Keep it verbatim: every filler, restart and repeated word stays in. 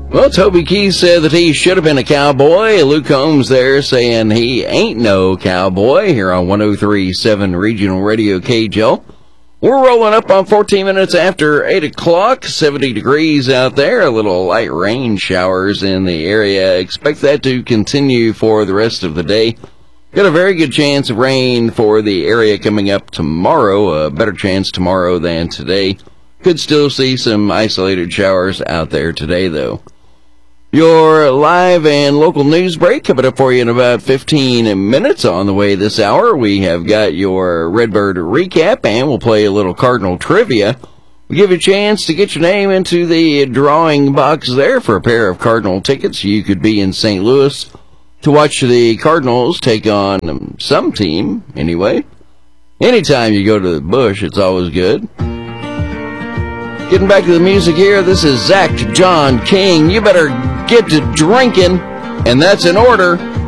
Well, Toby Keith said that he should have been a cowboy. Luke Combs there saying he ain't no cowboy here on one oh three point seven Regional Radio K J L. We're rolling up on fourteen minutes after eight o'clock, seventy degrees out there, a little light rain showers in the area. Expect that to continue for the rest of the day. Got a very good chance of rain for the area coming up tomorrow, a better chance tomorrow than today. Could still see some isolated showers out there today, though. Your live and local news break coming up for you in about fifteen minutes. On the way this hour, we have got your Redbird recap, and we'll play a little Cardinal trivia. We'll give you a chance to get your name into the drawing box there for a pair of Cardinal tickets. You could be in Saint Louis to watch the Cardinals take on some team, anyway. Anytime you go to the Busch, it's always good. Getting back to the music here, this is Zach John King. You better get to drinking, and that's in order.